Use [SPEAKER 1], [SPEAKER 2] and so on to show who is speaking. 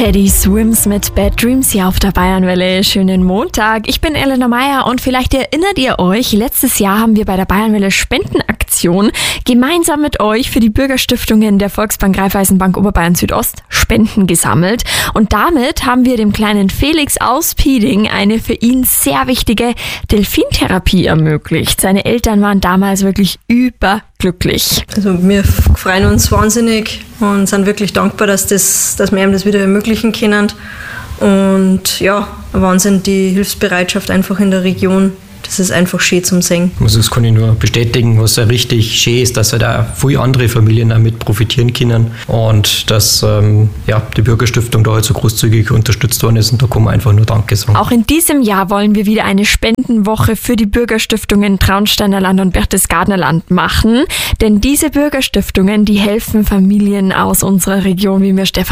[SPEAKER 1] Teddy Swims mit Bad Dreams hier auf der Bayernwelle. Schönen Montag. Ich bin Elena Meyer und vielleicht erinnert ihr euch, letztes Jahr haben wir bei der Bayernwelle Spendenaktion gemeinsam mit euch für die Bürgerstiftungen der Volksbank Raiffeisenbank Oberbayern Südost Spenden gesammelt. Und damit haben wir dem kleinen Felix aus Pieding eine für ihn sehr wichtige Delfintherapie ermöglicht. Seine Eltern waren damals wirklich überglücklich.
[SPEAKER 2] Also wir freuen uns wahnsinnig und sind wirklich dankbar, dass wir ihm das wieder ermöglichen können. Und ja, Wahnsinn, die Hilfsbereitschaft einfach in der Region. Das ist einfach schön zum Sehen.
[SPEAKER 3] Also das kann ich nur bestätigen, was ja richtig schön ist, dass da viele andere Familien damit profitieren können und dass die Bürgerstiftung da halt so großzügig unterstützt worden ist und da kann man einfach nur Danke sagen.
[SPEAKER 1] Auch in diesem Jahr wollen wir wieder eine Spendenwoche für die Bürgerstiftungen Traunsteiner Land und Berchtesgadener Land machen, denn diese Bürgerstiftungen, die helfen Familien aus unserer Region, wie mir Stefan